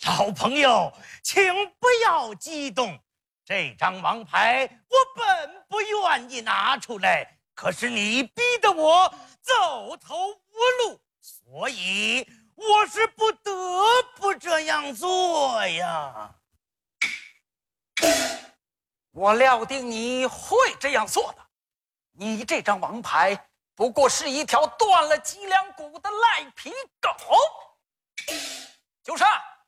好朋友，请不要激动。这张王牌我本不愿意拿出来，可是你逼得我走投无路，所以我是不得不这样做呀。 我料定你会这样做的。你这张王牌不过是一条断了脊梁骨的赖皮狗。就上。